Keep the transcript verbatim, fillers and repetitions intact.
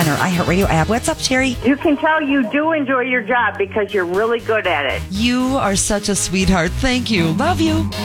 on our iHeartRadio app. What's up, Terry? You can tell you do enjoy your job because you're really good at it. You are such a sweetheart. Thank you. Love you.